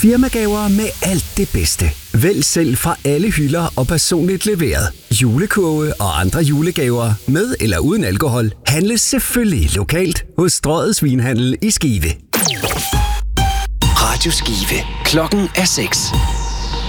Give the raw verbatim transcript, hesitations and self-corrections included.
Firmagaver med alt det bedste. Vælg selv fra alle hylder og personligt leveret. Julekurve og andre julegaver med eller uden alkohol handles selvfølgelig lokalt hos Strøget Svinhandel i Skive. Radio Skive. Klokken er seks.